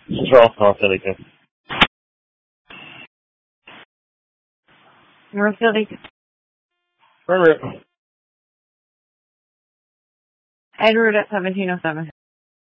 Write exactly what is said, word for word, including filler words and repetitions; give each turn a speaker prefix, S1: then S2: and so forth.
S1: Central Northfield.
S2: Northfield.
S1: Remember.
S2: Edward at seventeen oh seven.